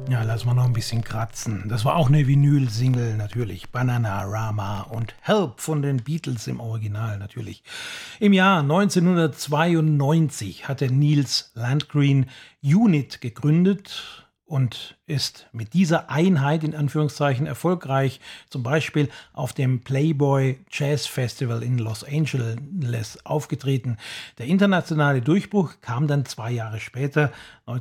Ja, lass mal noch ein bisschen kratzen. Das war auch eine Vinyl-Single natürlich. Bananarama und Help von den Beatles im Original natürlich. Im Jahr 1992 hatte Niels Landgreen Unit gegründet und ist mit dieser Einheit in Anführungszeichen erfolgreich, zum Beispiel auf dem Playboy Jazz Festival in Los Angeles aufgetreten. Der internationale Durchbruch kam dann 2 Jahre später,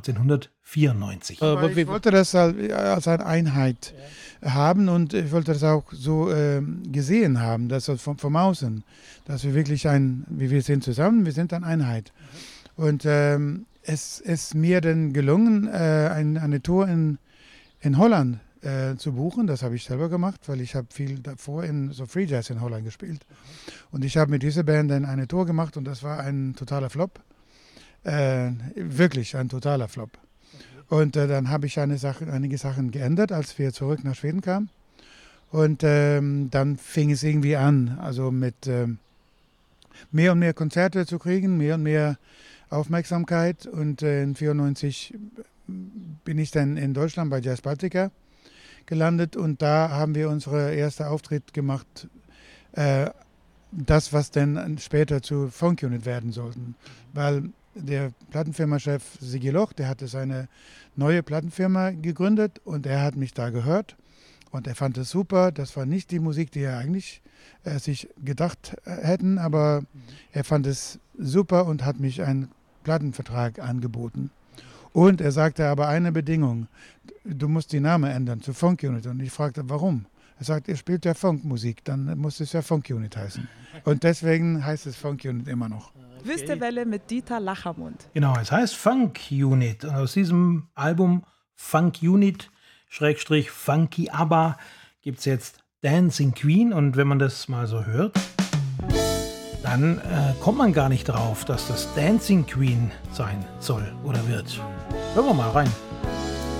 1994. Aber ich wollte das als eine Einheit haben und ich wollte das auch so gesehen haben, dass das vom Außen, dass wir wirklich wir sind zusammen, wir sind eine Einheit. Und es ist mir dann gelungen, eine Tour in Holland zu buchen. Das habe ich selber gemacht, weil ich habe viel davor in so Free Jazz in Holland gespielt. Und ich habe mit dieser Band dann eine Tour gemacht und das war ein totaler Flop. Wirklich ein totaler Flop. Und dann habe ich einige Sachen geändert, als wir zurück nach Schweden kamen. Und dann fing es irgendwie an, also mit mehr und mehr Konzerte zu kriegen, mehr und mehr Aufmerksamkeit. Und in 1994 bin ich dann in Deutschland bei Jazz Baltica gelandet und da haben wir unseren ersten Auftritt gemacht, das, was dann später zu Funk Unit werden sollten. Weil der Plattenfirmenchef Sigi Loch, der hatte seine neue Plattenfirma gegründet und er hat mich da gehört und er fand es super. Das war nicht die Musik, die er eigentlich sich gedacht hätten, aber er fand es super und hat mich einen Plattenvertrag angeboten. Und er sagte aber eine Bedingung, du musst die Namen ändern zu Funk Unit. Und ich fragte, warum? Er sagt, ihr spielt ja Funkmusik, dann muss es ja Funk Unit heißen. Und deswegen heißt es Funk Unit immer noch. Wüstewelle mit Dieter Lachermund. Genau, es heißt Funk Unit. Und aus diesem Album Funk Unit / Funky ABBA gibt es jetzt Dancing Queen. Und wenn man das mal so hört, dann kommt man gar nicht drauf, dass das Dancing Queen sein soll oder wird. Hören wir mal rein.